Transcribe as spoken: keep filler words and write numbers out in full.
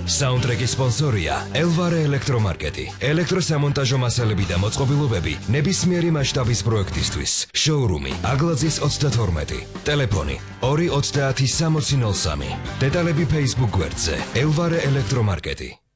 საუნდტრეკის სპონსორია ელვარე ელექტრომარკეტი. ელექტროსამონტაჟო მასალები და მოწყობილობები ნებისმიერი მასშტაბის პროექტისთვის. შოურუმი აგლაძის ოცდათორმეტი. ტელეფონი ორი ოცდაათი სამოცი ნოლ სამი. დეტალები Facebook გვერდზე ელვარე ელექტრომარკეტი.